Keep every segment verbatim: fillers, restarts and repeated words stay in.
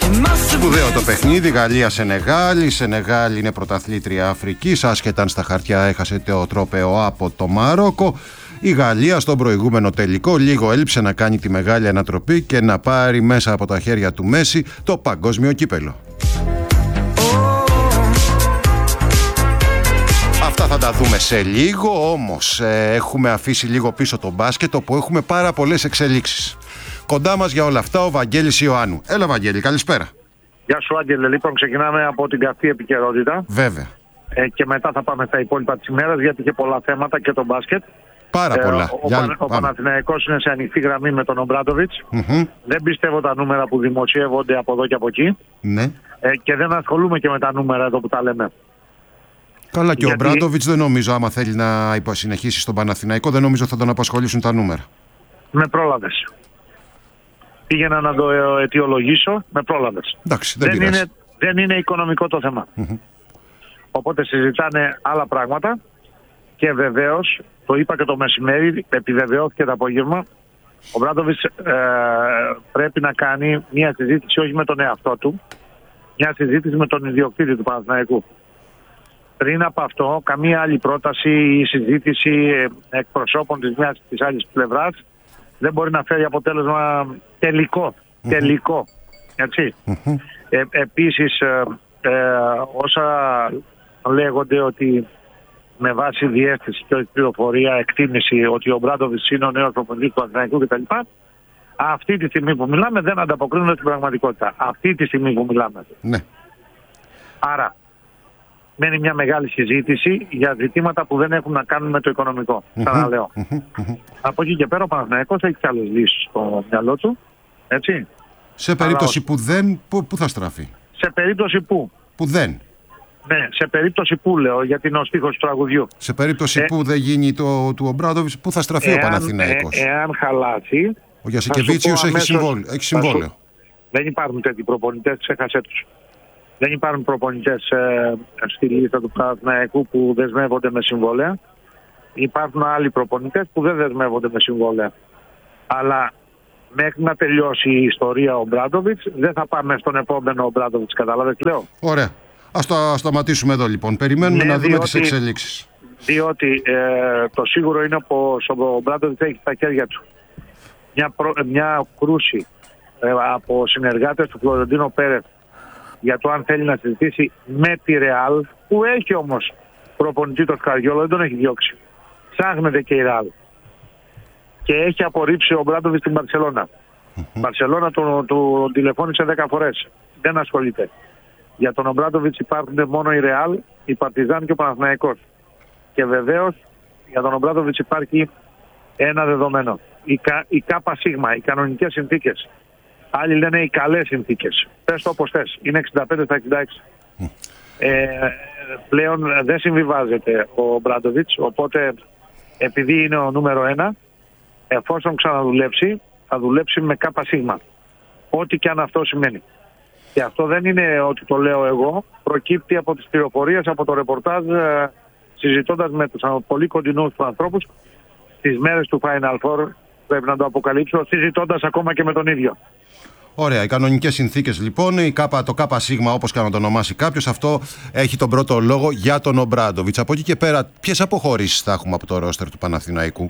Σπουδαίο το παιχνίδι, Γαλλία-Σενεγάλη. Η Σενεγάλη είναι πρωταθλήτρια Αφρικής, άσχετα αν στα χαρτιά έχασε το τρόπαιο από το Μαρόκο. Η Γαλλία στον προηγούμενο τελικό λίγο έλειψε να κάνει τη μεγάλη ανατροπή και να πάρει μέσα από τα χέρια του Μέση το παγκόσμιο κύπελο. Αυτά θα τα δούμε σε λίγο, όμως ε, έχουμε αφήσει λίγο πίσω το μπάσκετ, όπου έχουμε πάρα πολλές εξελίξεις. Κοντά μας για όλα αυτά ο Βαγγέλης Ιωάννου. Έλα Βαγγέλη, καλησπέρα. Γεια σου Άγγελε, λοιπόν ξεκινάμε από την καυτή επικαιρότητα. Βέβαια. Ε, και μετά θα πάμε στα υπόλοιπα της ημέρας, γιατί είχε πολλά θέματα και το μπάσκετ. Πάρα πολλά. Ε, ο Για... ο, ο Παναθηναϊκός είναι σε ανοιχτή γραμμή με τον Ομπράντοβιτς. Mm-hmm. Δεν πιστεύω τα νούμερα που δημοσιεύονται από εδώ και από εκεί. Ναι. Ε, και δεν ασχολούμαι και με τα νούμερα εδώ που τα λέμε. Καλά, και γιατί... ο Ομπράντοβιτς δεν νομίζω, άμα θέλει να συνεχίσει στον Παναθηναϊκό, δεν νομίζω θα τον απασχολήσουν τα νούμερα. Με πρόλαβες. Πήγαινα να το αιτιολογήσω, με πρόλαβες. Εντάξει, δεν, δεν, είναι, δεν είναι οικονομικό το θέμα. Mm-hmm. Οπότε συζητάνε άλλα πράγματα και βεβαίως, το είπα και το μεσημέρι, επιβεβαιώθηκε το απόγευμα, ο Ομπράντοβιτς ε, πρέπει να κάνει μια συζήτηση όχι με τον εαυτό του, μια συζήτηση με τον ιδιοκτήτη του Παναθηναϊκού. Πριν από αυτό, καμία άλλη πρόταση ή συζήτηση εκπροσώπων της μιας της άλλης πλευράς δεν μπορεί να φέρει αποτέλεσμα τελικό. Mm-hmm. Τελικό. Έτσι. Mm-hmm. Ε, επίσης, ε, ε, όσα λέγονται ότι με βάση διεύθυνση και πληροφορία, εκτίμηση ότι ο Ομπράντοβιτς είναι ο νέος προπονητής του Παναθηναϊκού κτλ. Αυτή τη στιγμή που μιλάμε δεν ανταποκρίνονται στην πραγματικότητα. Αυτή τη στιγμή που μιλάμε. Ναι. Άρα, μένει μια μεγάλη συζήτηση για ζητήματα που δεν έχουν να κάνουν με το οικονομικό. Mm-hmm. Ξαναλέω. Mm-hmm. Από εκεί και πέρα ο Παναθηναϊκός έχει και άλλες λύσεις στο μυαλό του. Έτσι. Σε περίπτωση Αλλά, που δεν, πού, πού θα στραφεί? Σε περίπτωση που. Που δεν. Ναι, σε περίπτωση που λέω, γιατί είναι ο στίχος του τραγουδιού. Σε περίπτωση ε, που δεν γίνει το του Ομπράντοβιτς, πού θα στραφεί εάν, ο Παναθηναϊκός? Ε, εάν χαλάσει. Ο Γιασικεβίτσιος έχει, έχει συμβόλαιο. Σου... Δεν υπάρχουν τέτοιοι προπονητές, ξέχασέ τους. Δεν υπάρχουν προπονητές ε, στη λίστα του Παναθηναϊκού που δεσμεύονται με συμβόλαια. Υπάρχουν άλλοι προπονητές που δεν δεσμεύονται με συμβόλαια. Αλλά μέχρι να τελειώσει η ιστορία ο Ομπράντοβιτς, δεν θα πάμε στον επόμενο Ομπράντοβιτς. Κατάλαβες τι λέω? Ωραία. Ας το σταματήσουμε εδώ λοιπόν. Περιμένουμε ναι, να δούμε διότι, τις εξελίξεις. Διότι ε, το σίγουρο είναι πως ο Ομπράντοβιτς έχει στα χέρια του μια, προ, μια κρούση ε, από συνεργάτες του Φλωρεντίνο Πέρεθ για το αν θέλει να συζητήσει με τη Ρεάλ, που έχει όμως προπονητή το Σκαριόλο, δεν τον έχει διώξει. Ψάχνεται και η Ρεάλ. Και έχει απορρίψει ο Ομπράντοβιτς στην Μπαρσελόνα. Η mm-hmm. Μπαρσελόνα τον το τηλεφώνησε δέκα φορές. Δεν ασχολείται. Για τον Ομπράντοβιτς υπάρχουν μόνο η Ρεάλ, η Παρτιζάν και ο Παναθηναϊκός. Και βεβαίως για τον Ομπράντοβιτς υπάρχει ένα δεδομένο. Η, κα, η ΚΑΠΑ σίγμα, οι κανονικές συνθήκες. Άλλοι λένε οι καλές συνθήκες. Πες το όπως θες. Είναι εξήντα πέντε στα εξήντα έξι. Mm. Ε, πλέον δεν συμβιβάζεται ο Ομπράντοβιτς, οπότε επειδή είναι ο νούμερο ένα, εφόσον ξαναδουλέψει, θα δουλέψει με ΚΑΠΑ σίγμα. Ό,τι και αν αυτό σημαίνει. Και αυτό δεν είναι ότι το λέω εγώ, προκύπτει από τις πληροφορίες, από το ρεπορτάζ, ε, συζητώντας με τους πολύ κοντινούς του ανθρώπους τις μέρες του Final Four, πρέπει να το αποκαλύψω, συζητώντας ακόμα και με τον ίδιο. Ωραία, οι κανονικές συνθήκες λοιπόν, η ΚΑΠΑ, το ΚΑΠΑ σίγμα όπως και να το ονομάσει κάποιος, αυτό έχει τον πρώτο λόγο για τον Ομπράντοβιτς. Από εκεί και πέρα, ποιες αποχωρήσεις θα έχουμε από το ρόστερ του Παναθηναϊκού?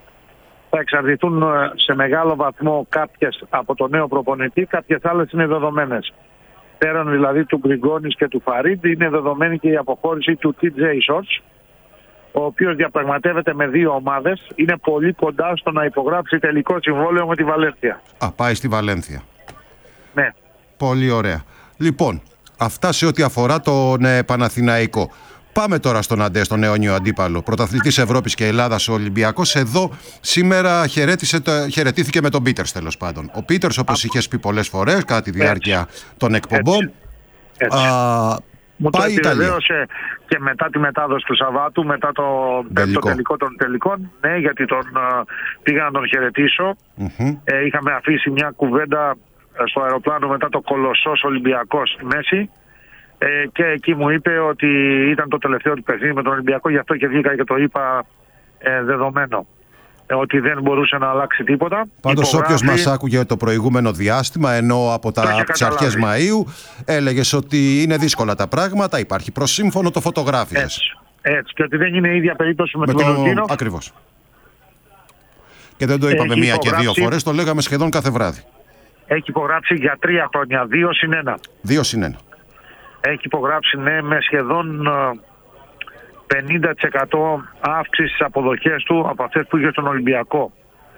Θα εξαρτηθούν σε μεγάλο βαθμό κάποιες από το νέο προπονητή, κάποιες άλλες είναι δεδομένες. Πέραν δηλαδή του Γκριγκόνης και του Φαρίντ, είναι δεδομένη και η αποχώρηση του τι τζέι Shorts, ο οποίος διαπραγματεύεται με δύο ομάδες, είναι πολύ κοντά στο να υπογράψει τελικό συμβόλαιο με τη Βαλένθια. Α, πάει στη Βαλένθια. Ναι. Πολύ ωραία. Λοιπόν, αυτά σε ό,τι αφορά τον ε, Παναθηναϊκό. Πάμε τώρα στον Αντέ, στον αιώνιο αντίπαλο. Πρωταθλητής Ευρώπης και Ελλάδας ο Ολυμπιακός. Εδώ σήμερα χαιρετήθηκε με τον Πίτερς, τέλος πάντων. Ο Πίτερς, όπως είχες πει πολλές φορές κατά τη διάρκεια έτσι. των εκπομπών. Έτσι. Έτσι. Α, Μου το επιβεβαίωσε και μετά τη μετάδοση του Σαββάτου, μετά το πέμπτο τελικό των τελικών. Ναι, γιατί τον πήγα να τον χαιρετήσω. Mm-hmm. Ε, είχαμε αφήσει μια κουβέντα στο αεροπλάνο μετά το κολοσσός Ολυμπιακός στη μέση. Ε, και εκεί μου είπε ότι ήταν το τελευταίο του παιχνίδι με τον Ολυμπιακό, γι' αυτό και βγήκα και το είπα ε, δεδομένο. ότι δεν μπορούσε να αλλάξει τίποτα. Πάντως Υπογράφει... όποιος μας άκουγε το προηγούμενο διάστημα, ενώ από τα, τις αρχές Μαΐου, έλεγες ότι είναι δύσκολα τα πράγματα, υπάρχει προσύμφωνο, το φωτογράφιζες. Έτσι, έτσι, και ότι δεν είναι η ίδια περίπτωση με, με τον Λοντίνο. Ακριβώς. Και δεν το είπαμε Έχει μία υπογράψει... και δύο φορές, το λέγαμε σχεδόν κάθε βράδυ. Έχει υπογράψει για τρία χρόνια, δύο συν ένα. Δύο συν ένα. Έχει υπογράψει, ναι, με σχεδόν πενήντα τοις εκατό αύξηση στις αποδοχές του από αυτές που είχε στον Ολυμπιακό.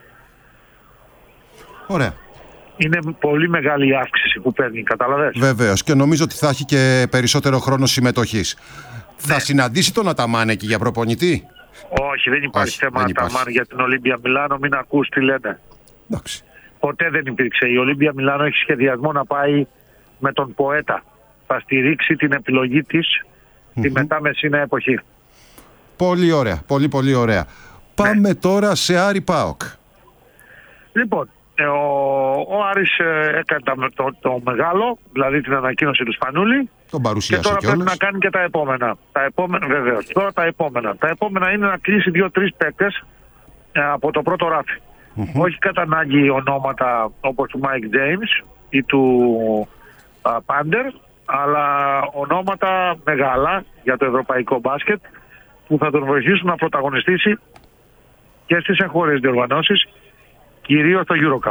Ωραία. Είναι πολύ μεγάλη η αύξηση που παίρνει, καταλαβες. Βεβαίως, και νομίζω ότι θα έχει και περισσότερο χρόνο συμμετοχής. Ναι. Θα συναντήσει τον Αταμάν εκεί για προπονητή? Όχι, δεν υπάρχει Όχι, θέμα Αταμάν για την Ολύμπια Μιλάνο, μην ακούς τι λένε. Εντάξει. Ποτέ δεν υπήρξε. Η Ολύμπια Μιλάνο έχει σχεδιασμό να πάει με τον Ποέτα. Θα στηρίξει την επιλογή της mm-hmm. τη μετά Μεσίνα εποχή. Πολύ ωραία, πολύ πολύ ωραία. Πάμε ναι. τώρα σε Άρη ΠΑΟΚ. Λοιπόν, ο, ο Άρης έκανε το, το, το μεγάλο, δηλαδή την ανακοίνωση του Σπανούλη. Τον παρουσίασε και τώρα κιόλας. Πρέπει να κάνει και τα επόμενα. Τα επόμενα, βεβαίως. Τώρα τα επόμενα. Τα επόμενα είναι να κλείσει δύο-τρεις παίκτες ε, από το πρώτο ράφι. Mm-hmm. Όχι κατά ανάγκη ονόματα όπως του Mike James ή του uh, Πάντερ, αλλά ονόματα μεγάλα για το ευρωπαϊκό μπάσκετ που θα τον βοηθήσουν να πρωταγωνιστήσει και στις εγχώριες διοργανώσεις, κυρίως το EuroCup.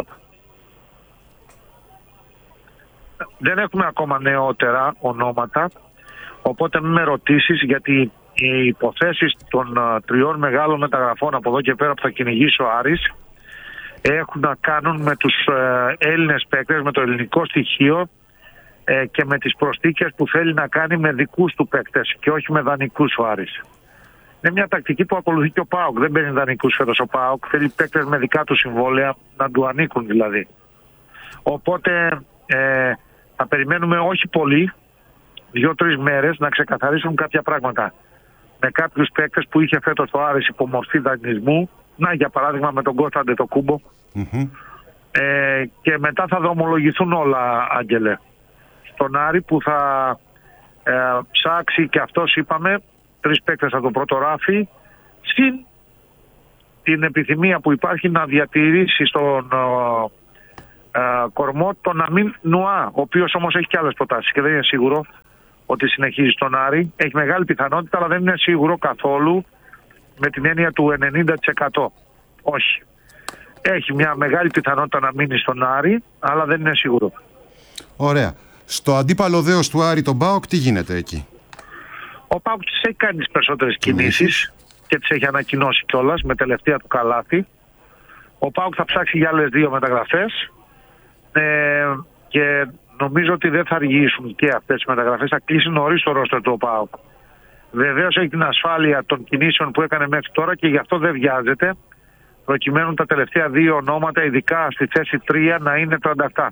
Δεν έχουμε ακόμα νεότερα ονόματα, οπότε μην με ρωτήσεις, γιατί οι υποθέσεις των uh, τριών μεγάλων μεταγραφών από εδώ και πέρα που θα κυνηγήσει ο Άρης έχουν να κάνουν με τους uh, Έλληνες παίκτες, με το ελληνικό στοιχείο ε, και με τις προσθήκες που θέλει να κάνει με δικούς του παίκτες και όχι με δανεικούς ο Άρης. Είναι μια τακτική που ακολουθεί και ο ΠΑΟΚ. Δεν παίρνει δανεικούς φέτος ο ΠΑΟΚ. Θέλει παίκτες με δικά του συμβόλαια, να του ανήκουν δηλαδή. Οπότε ε, θα περιμένουμε όχι πολύ, δύο-τρεις μέρες να ξεκαθαρίσουν κάποια πράγματα. Με κάποιους παίκτες που είχε φέτος το Άρης υπό μορφή δανεισμού, να για παράδειγμα με τον Κώστα Αντετοκούμπο, mm-hmm. ε, και μετά θα δρομολογηθούν όλα, Άγγελε. Στον Άρη που θα ε, ψάξει και αυτός, είπαμε, τρεις παίκτες από το πρώτο ράφι, συν την επιθυμία που υπάρχει να διατηρήσει στον ε, ε, κορμό τον Αμίν Νουά, ο οποίος όμως έχει και άλλες προτάσεις και δεν είναι σίγουρο ότι συνεχίζει στον Άρη. Έχει μεγάλη πιθανότητα, αλλά δεν είναι σίγουρο καθόλου με την έννοια του ενενήντα τοις εκατό. Όχι. Έχει μια μεγάλη πιθανότητα να μείνει στον Άρη, αλλά δεν είναι σίγουρο. Ωραία. Στο αντίπαλο δέος του Άρη, τον ΠΑΟΚ, τι γίνεται εκεί? Ο ΠΑΟΚ τις έχει κάνει τις περισσότερες κινήσεις και τις έχει ανακοινώσει κιόλας με τελευταία του καλάθι. Ο ΠΑΟΚ θα ψάξει για άλλες δύο μεταγραφές ε, και νομίζω ότι δεν θα αργήσουν και αυτές οι μεταγραφές. Θα κλείσει νωρίς το ρόστερ του ΠΑΟΚ. Βεβαίως έχει την ασφάλεια των κινήσεων που έκανε μέχρι τώρα και γι' αυτό δεν βιάζεται, προκειμένου τα τελευταία δύο ονόματα, ειδικά στη θέση τρία, να είναι τριάντα επτά.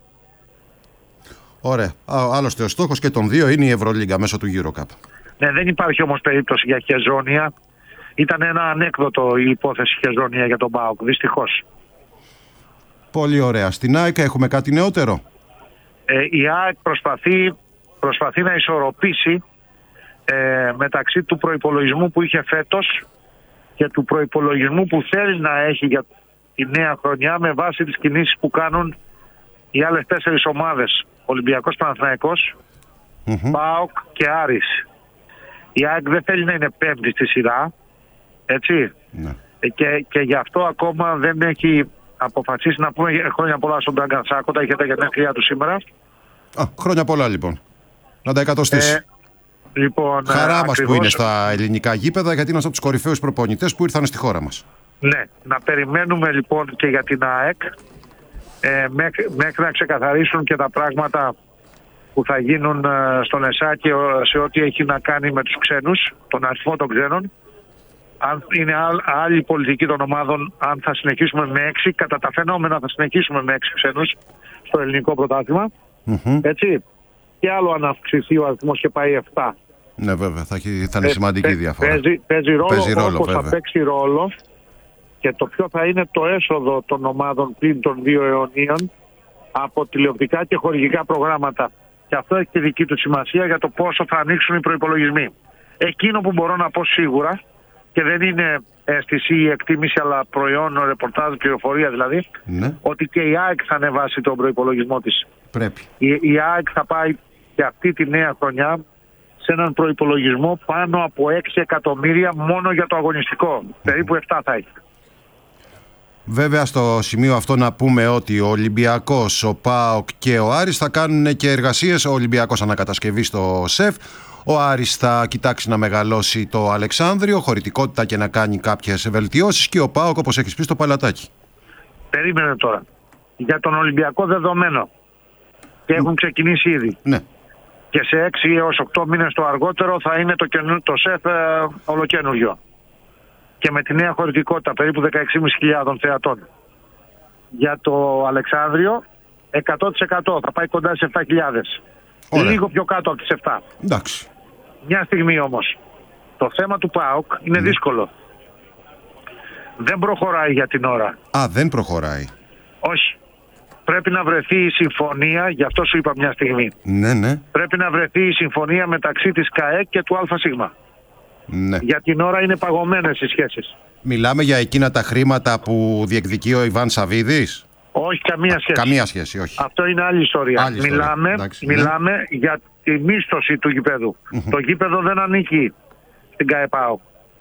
Ωραία. Άλλωστε ο στόχος και των δύο είναι η Ευρωλίγκα μέσω του EuroCup. Ναι, δεν υπάρχει όμως περίπτωση για χεζόνια. Ήταν ένα ανέκδοτο η υπόθεση χεζόνια για τον ΠΑΟΚ, δυστυχώς. Πολύ ωραία. Στην ΑΕΚ έχουμε κάτι νεότερο? Ε, η ΑΕΚ προσπαθεί, προσπαθεί να ισορροπήσει ε, μεταξύ του προϋπολογισμού που είχε φέτος και του προϋπολογισμού που θέλει να έχει για τη νέα χρονιά με βάση τις κινήσεις που κάνουν οι άλλες τέσσερις ομάδες. Ολυμπιακός, Παναθηναϊκός, mm-hmm. ΠΑΟΚ και Άρης. Η ΑΕΚ δεν θέλει να είναι πέμπτη στη σειρά, έτσι. Ναι. Και, και γι' αυτό ακόμα δεν έχει αποφασίσει να πούμε χρόνια πολλά στον Ντάγκαν Σάκοντα, είχε τα γενέθλιά του σήμερα. Α, χρόνια πολλά λοιπόν. Να τα εκατοστήσει. Ε, λοιπόν, χαρά ε, μας που είναι στα ελληνικά γήπεδα, γιατί είμαστε από τους κορυφαίους προπονητές που ήρθαν στη χώρα μας. Ναι, να περιμένουμε λοιπόν και για την ΑΕΚ ε, μέχρι, μέχρι να ξεκαθαρίσουν και τα πράγματα που θα γίνουν στον ΕΣΑ και σε ό,τι έχει να κάνει με τους ξένους, τον αριθμό των ξένων. Αν είναι άλλη πολιτική των ομάδων, αν θα συνεχίσουμε με έξι, κατά τα φαινόμενα θα συνεχίσουμε με έξι ξένους στο ελληνικό πρωτάθλημα. Mm-hmm. Έτσι. Και άλλο αν αυξηθεί ο αριθμός και πάει επτά. Ναι, βέβαια, θα, θα είναι σημαντική ε, διαφορά. Παίζει, παίζει ρόλο, παίζει ρόλο όπως θα παίξει ρόλο και το ποιο θα είναι το έσοδο των ομάδων πλην των δύο αιωνίων από τηλεοπτικά και χορηγικά προγράμματα. Και αυτό έχει τη δική του σημασία για το πόσο θα ανοίξουν οι προϋπολογισμοί. Εκείνο που μπορώ να πω σίγουρα, και δεν είναι αίσθηση ή εκτίμηση, αλλά προϊόν, ρεπορτάζ, πληροφορία δηλαδή, ναι. ότι και η ΑΕΚ θα ανεβάσει τον προϋπολογισμό της. Πρέπει. Η, η ΑΕΚ θα πάει και αυτή τη νέα χρονιά σε έναν προϋπολογισμό πάνω από έξι εκατομμύρια μόνο για το αγωνιστικό. Mm. Περίπου επτά θα έχει. Βέβαια στο σημείο αυτό να πούμε ότι ο Ολυμπιακός, ο ΠΑΟΚ και ο Άρης θα κάνουν και εργασίες. Ο Ολυμπιακός ανακατασκευή στο ΣΕΦ, ο Άρης θα κοιτάξει να μεγαλώσει το Αλεξάνδριο, χωρητικότητα και να κάνει κάποιες βελτιώσεις, και ο ΠΑΟΚ, όπως έχεις πει, στο Παλατάκι. Περίμενε τώρα. Για τον Ολυμπιακό δεδομένο. Και έχουν ξεκινήσει ήδη. Ναι. Και σε έξι έως οκτώ μήνες το αργότερο θα είναι το, καινού, το ΣΕΦ ε, ολοκένουργιο. Και με τη νέα χωρητικότητα περίπου δεκαέξι χιλιάδες πεντακόσιους θεατών. Για το Αλεξάνδριο εκατό τοις εκατό θα πάει κοντά σε επτά χιλιάδες. Λίγο πιο κάτω από τις επτά. Εντάξει. Μια στιγμή όμως. Το θέμα του ΠΑΟΚ είναι ναι. δύσκολο. Δεν προχωράει για την ώρα. Α, δεν προχωράει. Όχι. Πρέπει να βρεθεί η συμφωνία, γι' αυτό σου είπα μια στιγμή. Ναι, ναι. Πρέπει να βρεθεί η συμφωνία μεταξύ της ΚΑΕΚ και του ΑΣ. Ναι. Για την ώρα είναι παγωμένες οι σχέσεις. Μιλάμε για εκείνα τα χρήματα που διεκδικεί ο Ιβάν Σαββίδης. Όχι, καμία σχέση. Καμία σχέση, όχι. Αυτό είναι άλλη ιστορία. Άλλη ιστορία. Μιλάμε, Εντάξει, μιλάμε ναι. για τη μίσθωση του γηπέδου. Mm-hmm. Το γήπεδο δεν ανήκει στην ΚΑΕΠΑΟ.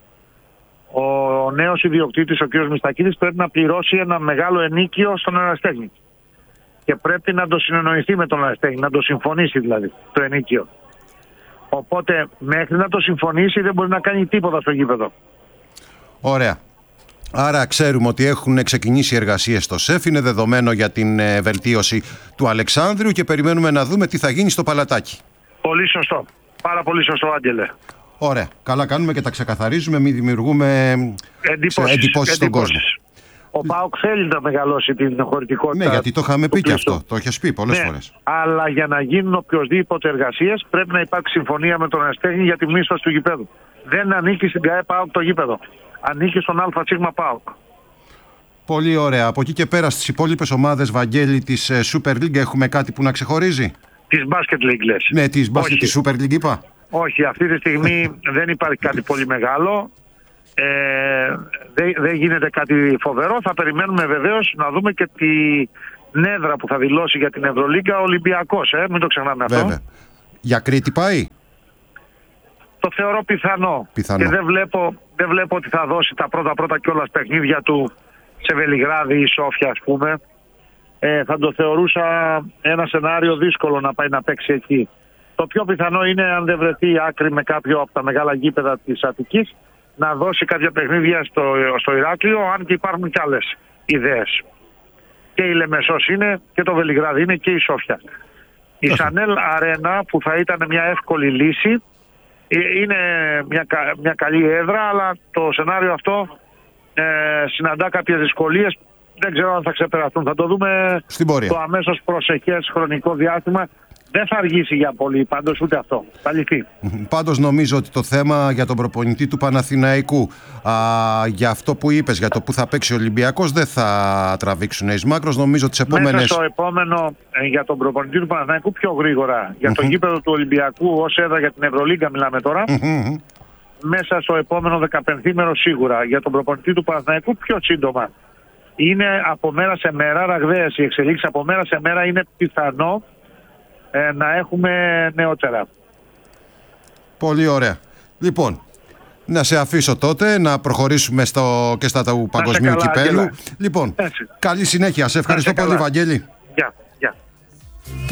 Ο νέος ιδιοκτήτης, ο κ. Μιστακίδης, πρέπει να πληρώσει ένα μεγάλο ενίκιο στον ερασιτέχνη. Και πρέπει να το συνεννοηθεί με τον ερασιτέχνη, να το συμφωνήσει δηλαδή το ενίκιο. Οπότε μέχρι να το συμφωνήσει δεν μπορεί να κάνει τίποτα στο γήπεδο. Ωραία. Άρα ξέρουμε ότι έχουν ξεκινήσει εργασίες στο ΣΕΦ, είναι δεδομένο για την ε, βελτίωση του Αλεξάνδριου και περιμένουμε να δούμε τι θα γίνει στο Παλατάκι. Πολύ σωστό. Πάρα πολύ σωστό, Άγγελε. Ωραία. Καλά κάνουμε και τα ξεκαθαρίζουμε, μην δημιουργούμε εντυπώσεις, εντυπώσεις στον κόσμο. Ο ΠΑΟΚ θέλει να μεγαλώσει την χωρητικότητα. Ναι, γιατί το είχαμε πει και αυτό. Το έχεις πει πολλές ναι, φορές. Αλλά για να γίνουν οποιοσδήποτε εργασίες πρέπει να υπάρξει συμφωνία με τον ερασιτέχνη για τη μίσθωση του γηπέδου. Δεν ανήκει στην ΚΑΕ ΠΑΟΚ το γήπεδο. Ανήκει στον ΑΣ ΠΑΟΚ. Πολύ ωραία. Από εκεί και πέρα στις υπόλοιπες ομάδες, Βαγγέλη, της Super League έχουμε κάτι που να ξεχωρίζει? Της Basket League λες? Ναι, της Basket, της Super League είπα. Όχι, αυτή τη στιγμή δεν υπάρχει κάτι πολύ μεγάλο. Ε, δεν δε γίνεται κάτι φοβερό. Θα περιμένουμε βεβαίως να δούμε και τη νέδρα που θα δηλώσει για την Ευρωλίγκα ο Ολυμπιακός. Ε, μην το ξεχνάμε αυτό. Βέβαια. Για Κρήτη πάει? Το θεωρώ πιθανό. πιθανό. Και δεν βλέπω, δεν βλέπω ότι θα δώσει τα πρώτα πρώτα κιόλας παιχνίδια του σε Βελιγράδι ή Σόφια, ας πούμε. Ε, θα το θεωρούσα ένα σενάριο δύσκολο να πάει να παίξει εκεί. Το πιο πιθανό είναι, αν δεν βρεθεί άκρη με κάποιο από τα μεγάλα γήπεδα της Αττικής, να δώσει κάποια παιχνίδια στο, στο Ηράκλειο, αν και υπάρχουν κι άλλες ιδέες. Και η Λεμεσός είναι, και το Βελιγράδι είναι, και η Σόφια. Η Σανέλ Αρένα, που θα ήταν μια εύκολη λύση, είναι μια, μια καλή έδρα, αλλά το σενάριο αυτό ε, συναντά κάποιες δυσκολίες. Δεν ξέρω αν θα ξεπεραστούν. Θα το δούμε το αμέσως προσεχές χρονικό διάστημα. Δεν θα αργήσει για πολύ πάντως ούτε αυτό. Θα λυθεί. Πάντως νομίζω ότι το θέμα για τον προπονητή του Παναθηναϊκού, α, για αυτό που είπες, για το που θα παίξει ο Ολυμπιακός, δεν θα τραβήξουν εις μάκρος. Νομίζω τις επόμενες... Μέσα στο επόμενο, ε, για τον προπονητή του Παναθηναϊκού πιο γρήγορα. Για το mm-hmm. γήπεδο του Ολυμπιακού ως έδρα για την Ευρωλίγκα μιλάμε τώρα. Mm-hmm. Μέσα στο επόμενο δεκαπενθήμερο σίγουρα. Για τον προπονητή του Παναθηναϊκού πιο σύντομα. Είναι από μέρα σε μέρα, ραγδαίες οι εξελίξεις. Από μέρα σε μέρα είναι πιθανό ε, να έχουμε νεότερα. Πολύ ωραία. Λοιπόν, να σε αφήσω τότε να προχωρήσουμε στο, και στα του παγκοσμίου κυπέλου. Λοιπόν, έτσι. Καλή συνέχεια. Σε ευχαριστώ πολύ, Βαγγέλη. Γεια.